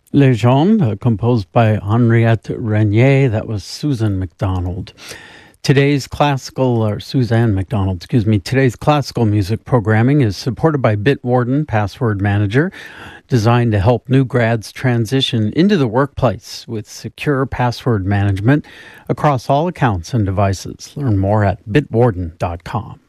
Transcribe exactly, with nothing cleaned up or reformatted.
Legende, uh, composed by Henriette Renier. That was Susan McDonald. Today's classical, or Suzanne McDonald, excuse me, today's classical music programming is supported by Bitwarden Password Manager, designed to help new grads transition into the workplace with secure password management across all accounts and devices. Learn more at bitwarden dot com.